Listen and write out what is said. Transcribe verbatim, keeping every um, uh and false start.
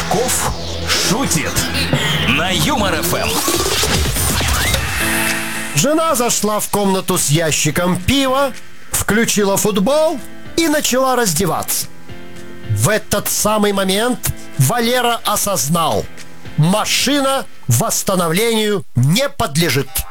Кошельков шутит на Юмор эф эм. Жена зашла в комнату с ящиком пива, включила футбол и начала раздеваться. В этот самый момент Валера осознал: машина восстановлению не подлежит.